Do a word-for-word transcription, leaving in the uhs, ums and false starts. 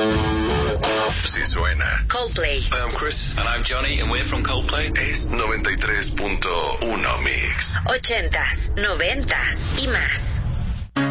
Sí suena. Coldplay. Hi, I'm Chris. And I'm Johnny, and we're from Coldplay. Es noventa y tres punto uno Mix. Ochentas, noventas y más.